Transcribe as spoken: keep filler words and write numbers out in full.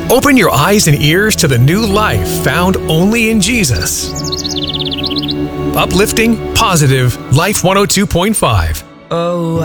Open your eyes and ears to the new life found only in Jesus. Uplifting, positive, Life one oh two point five. Oh,